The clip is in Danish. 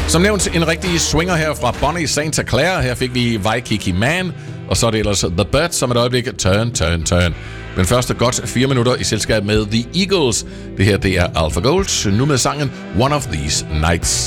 Som nævnt, en rigtig swinger her fra Bonnie Santa Clara. Her fik vi Waikiki Man, og så er det ellers The Birds som et øjeblik. Turn, turn, turn. Men først godt 4 minutter i selskab med The Eagles. Det her, det er Alpha Gold, nu med sangen One of These Nights.